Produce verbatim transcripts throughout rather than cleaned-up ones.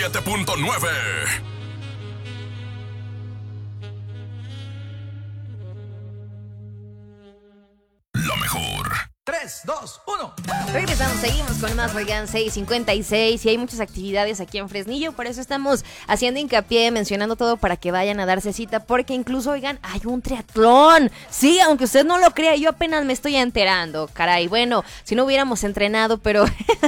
siete punto nueve. La mejor. tres, dos, uno. Regresamos, seguimos con más, oigan, seis cincuenta y seis y hay muchas actividades aquí en Fresnillo, por eso estamos haciendo hincapié, mencionando todo para que vayan a darse cita, porque incluso, oigan, hay un triatlón. Sí, aunque usted no lo crea, yo apenas me estoy enterando, caray. Bueno, si no hubiéramos entrenado, pero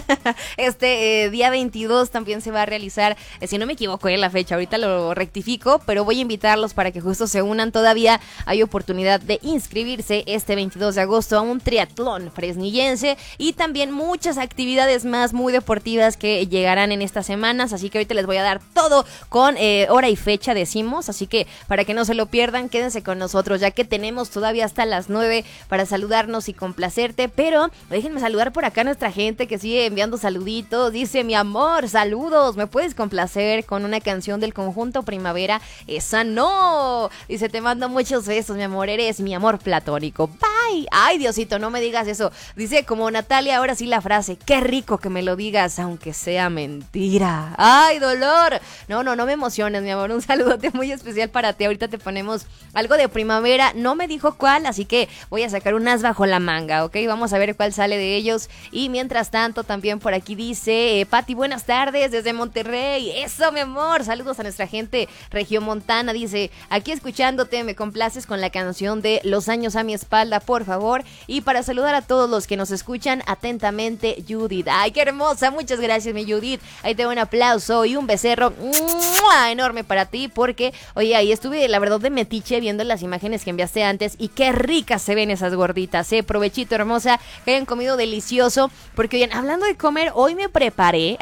este eh, día veintidós también se va a realizar, eh, si no me equivoco en la fecha, ahorita lo rectifico, pero voy a invitarlos para que justo se unan. Todavía hay oportunidad de inscribirse este veintidós de agosto a un triatlón fresnillense y también muchas actividades más muy deportivas que llegarán en estas semanas, así que ahorita les voy a dar todo con eh, hora y fecha, decimos, así que para que no se lo pierdan, quédense con nosotros, ya que tenemos todavía hasta las nueve para saludarnos y complacerte, pero déjenme saludar por acá a nuestra gente que sigue enviando saluditos. Dice: mi amor, saludos, ¿me puedes complacer con una canción del conjunto Primavera? Esa no. Dice: te mando muchos besos, mi amor, eres mi amor platónico. Bye. Ay, Diosito, no me digas eso. Dice como Natalia, ahora sí la frase: qué rico que me lo digas, aunque sea mentira. Ay, dolor. No, no, no me emociones, mi amor. Un saludote muy especial para ti. Ahorita te ponemos algo de Primavera. No me dijo cuál, así que voy a sacar un as bajo la manga, ¿ok? Vamos a ver cuál sale de ellos. Y mientras tanto, también por aquí dice eh, Pati, buenas tardes desde Monterrey. Eso, mi amor. Saludos a nuestra gente regiomontana. Dice: aquí escuchándote, me complaces con la canción de Los años a mi espalda, por favor. Y para saludar a todos los que nos escuchan, atentamente, Judith. Ay, qué hermosa. Muchas gracias, mi Judith. Ahí te doy un aplauso y un becerro ¡mua! Enorme para ti, porque, oye, ahí estuve, la verdad, de metiche viendo las imágenes que enviaste antes y qué ricas se ven esas gorditas, eh. Provechito, hermosa, que hayan comido delicioso, porque, oigan, hablando de comer, hoy me preparé.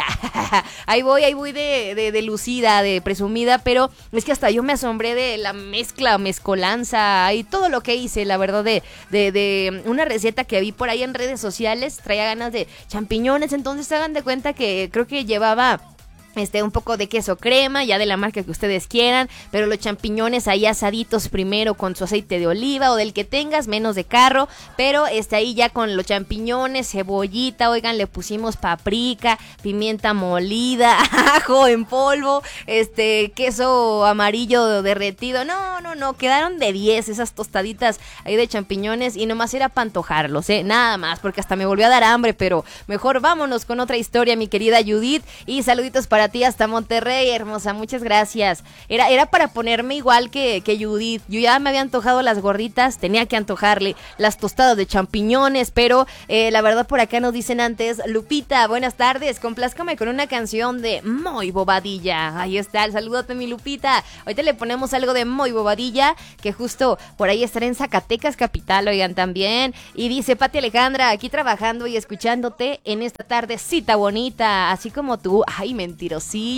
Ahí voy, ahí voy de, de, de lucida, de presumida, pero es que hasta yo me asombré de la mezcla, mezcolanza y todo lo que hice, la verdad, de, de, de una receta que vi por ahí en redes sociales. Traía ganas de champiñones, entonces hagan de cuenta que creo que llevaba Este, un poco de queso crema, ya de la marca que ustedes quieran, pero los champiñones ahí asaditos primero con su aceite de oliva o del que tengas, menos de carro, pero este ahí ya con los champiñones, cebollita, oigan, le pusimos paprika, pimienta molida, ajo en polvo, este, queso amarillo derretido. No, no, no, quedaron de diez esas tostaditas ahí de champiñones y nomás era para antojarlos, eh, nada más, porque hasta me volvió a dar hambre, pero mejor vámonos con otra historia, mi querida Judith, y saluditos para ti hasta Monterrey, hermosa, muchas gracias. Era, era para ponerme igual que, que Judith. Yo ya me había antojado las gorditas, tenía que antojarle las tostadas de champiñones, pero eh, la verdad por acá nos dicen antes: Lupita, buenas tardes, complázcame con una canción de Muy Bobadilla. Ahí está, el saludote, mi Lupita. Ahorita le ponemos algo de Muy Bobadilla, que justo por ahí estará en Zacatecas capital, oigan, también. Y dice Pati Alejandra, aquí trabajando y escuchándote en esta tardecita bonita, así como tú. Ay, mentira.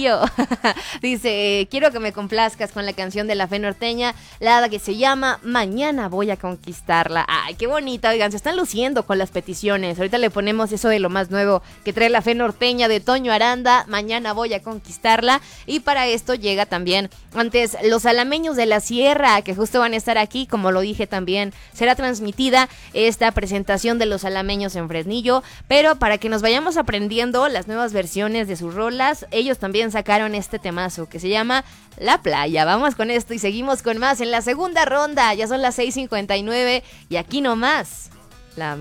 Dice: quiero que me complazcas con la canción de La Fe Norteña, la que se llama Mañana Voy a Conquistarla. Ay, qué bonita, oigan, se están luciendo con las peticiones. Ahorita le ponemos eso de lo más nuevo que trae La Fe Norteña de Toño Aranda, Mañana Voy a Conquistarla. Y para esto llega también antes Los Alameños de la Sierra, que justo van a estar aquí, como lo dije también, será transmitida esta presentación de Los Alameños en Fresnillo, pero para que nos vayamos aprendiendo las nuevas versiones de sus rolas, ellos también sacaron este temazo que se llama La Playa. Vamos con esto y seguimos con más en la segunda ronda. Ya son las seis cincuenta y nueve y aquí nomás la